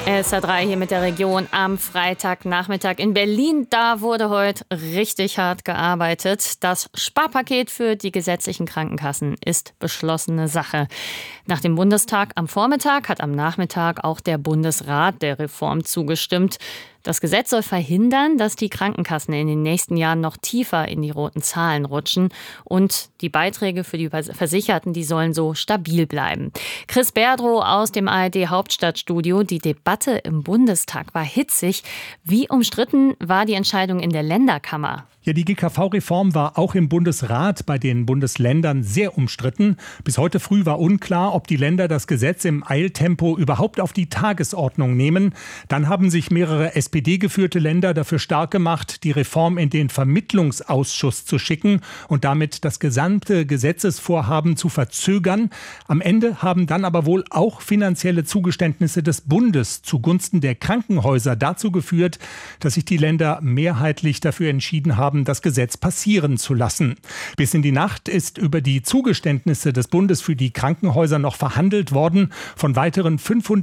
SR3 hier mit der Region am Freitagnachmittag in Berlin. Da wurde heute richtig hart gearbeitet. Das Sparpaket für die gesetzlichen Krankenkassen ist beschlossene Sache. Nach dem Bundestag am Vormittag hat am Nachmittag auch der Bundesrat der Reform zugestimmt. Das Gesetz soll verhindern, dass die Krankenkassen in den nächsten Jahren noch tiefer in die roten Zahlen rutschen. Und die Beiträge für die Versicherten, die sollen so stabil bleiben. Chris Berdrow aus dem ARD-Hauptstadtstudio. Die Debatte im Bundestag war hitzig. Wie umstritten war die Entscheidung in der Länderkammer? Ja, die GKV-Reform war auch im Bundesrat bei den Bundesländern sehr umstritten. Bis heute früh war unklar, ob die Länder das Gesetz im Eiltempo überhaupt auf die Tagesordnung nehmen. Dann haben sich mehrere SPD-geführte Länder dafür stark gemacht, die Reform in den Vermittlungsausschuss zu schicken und damit das gesamte Gesetzesvorhaben zu verzögern. Am Ende haben dann aber wohl auch finanzielle Zugeständnisse des Bundes zugunsten der Krankenhäuser dazu geführt, dass sich die Länder mehrheitlich dafür entschieden haben, das Gesetz passieren zu lassen. Bis in die Nacht ist über die Zugeständnisse des Bundes für die Krankenhäuser noch verhandelt worden. Von weiteren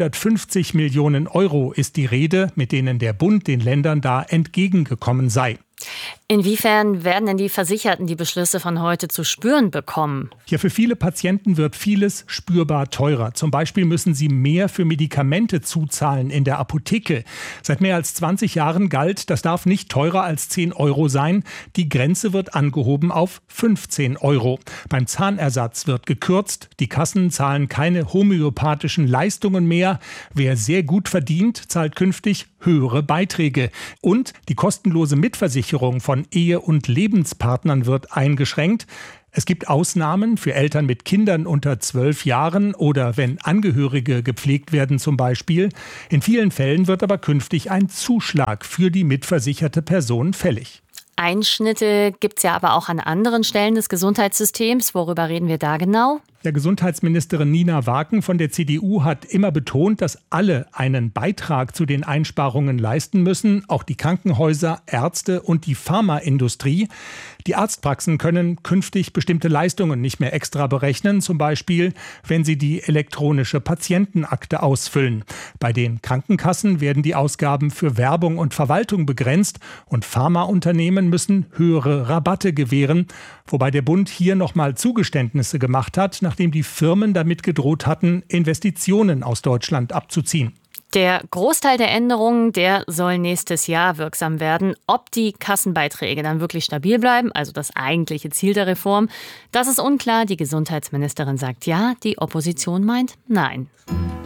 550 Millionen Euro ist die Rede, mit denen der Bund den Ländern da entgegengekommen sei. Inwiefern werden denn die Versicherten die Beschlüsse von heute zu spüren bekommen? Ja, für viele Patienten wird vieles spürbar teurer. Zum Beispiel müssen sie mehr für Medikamente zuzahlen in der Apotheke. Seit mehr als 20 Jahren galt, das darf nicht teurer als 10 Euro sein. Die Grenze wird angehoben auf 15 Euro. Beim Zahnersatz wird gekürzt. Die Kassen zahlen keine homöopathischen Leistungen mehr. Wer sehr gut verdient, zahlt künftig höhere Beiträge. Und die kostenlose Mitversicherung von Ehe- und Lebenspartnern wird eingeschränkt. Es gibt Ausnahmen für Eltern mit Kindern unter 12 Jahren oder wenn Angehörige gepflegt werden zum Beispiel. In vielen Fällen wird aber künftig ein Zuschlag für die mitversicherte Person fällig. Einschnitte gibt es ja aber auch an anderen Stellen des Gesundheitssystems. Worüber reden wir da genau? Ja, Gesundheitsministerin Nina Waken von der CDU hat immer betont, dass alle einen Beitrag zu den Einsparungen leisten müssen, auch die Krankenhäuser, Ärzte und die Pharmaindustrie. Die Arztpraxen können künftig bestimmte Leistungen nicht mehr extra berechnen, zum Beispiel, wenn sie die elektronische Patientenakte ausfüllen. Bei den Krankenkassen werden die Ausgaben für Werbung und Verwaltung begrenzt und Pharmaunternehmen müssen höhere Rabatte gewähren, wobei der Bund hier nochmal Zugeständnisse gemacht hat, nachdem die Firmen damit gedroht hatten, Investitionen aus Deutschland abzuziehen. Der Großteil der Änderungen, der soll nächstes Jahr wirksam werden. Ob die Kassenbeiträge dann wirklich stabil bleiben, also das eigentliche Ziel der Reform, das ist unklar. Die Gesundheitsministerin sagt ja, die Opposition meint nein.